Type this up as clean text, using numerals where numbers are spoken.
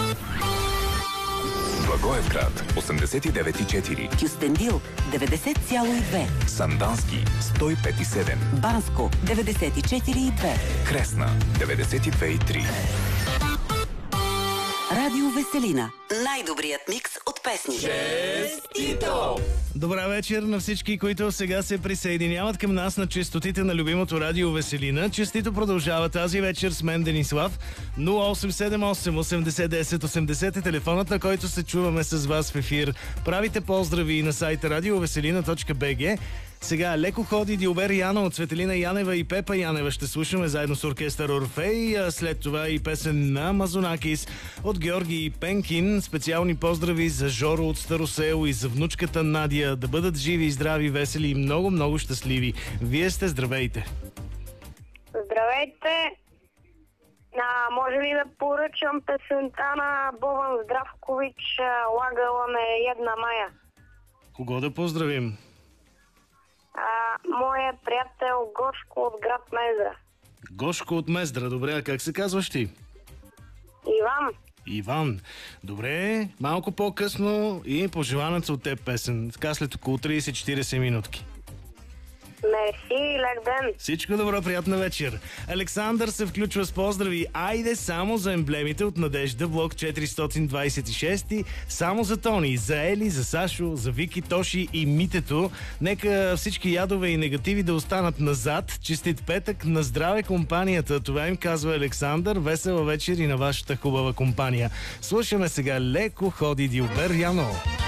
Благоевград 89,4, Кюстендил 90,2, Сандански 105,7, Банско 94,2, Кресна 92,3. Радио Веселина. Най-добрият микс от песни. Честито! Добра вечер на всички, които сега се присъединяват към нас на честотите на любимото Радио Веселина. Честито продължава тази вечер с мен, Денислав. 0878 80 10 80 е телефонът, на който се чуваме с вас в ефир. Правите поздрави на сайта radioveselina.bg. Сега леко ходи Дилбер Яно, Цветелина Янева и Пепа Янева ще слушаме заедно с оркестър Орфей. След това и песен на Мазонакис от Георги Пенкин. Специални поздрави за Жоро от Старосел и за внучката Надя. Да бъдат живи, здрави, весели и много, много щастливи. Вие сте здравейте! Здравейте! Може ли да поръчам песента на Бобан Здравкович "Лагала ме една Мая"? Кого да поздравим? Моя приятел Гошко от град Мездра. Гошко от Мездра, добре, а как се казваш ти? Иван. Иван. Добре, малко по-късно и пожеланата от теб песен. Така след около 30-40 минутки. Мерси, лек ден. Всичко добро, приятна вечер. Александър се включва с поздрави. Айде само за емблемите от Надежда, блок 426, само за Тони, за Ели, за Сашо, за Вики, Тоши и Митето. Нека всички ядове и негативи да останат назад. Честит петък, на здраве компанията. Това им казва Александър. Весела вечер и на вашата хубава компания. Слушаме сега леко ходи Дилбер Яно.